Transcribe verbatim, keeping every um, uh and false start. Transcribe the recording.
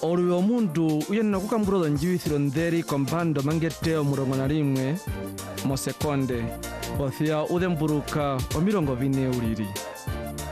Oluyo omuntu uyenna kukambulola njiwithilo ndheri kompando mangeteo murongo na limwe mosekonde othia udhembuluka omirongo vine ulili.